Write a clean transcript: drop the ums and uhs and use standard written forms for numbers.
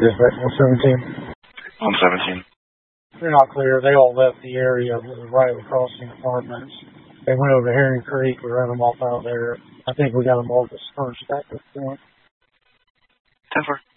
Is that 117? 117. They're not clear. They all left the area right across the apartments. They went over to Herring Creek. We ran them off out there. I think we got them all dispersed at this point. 10-4.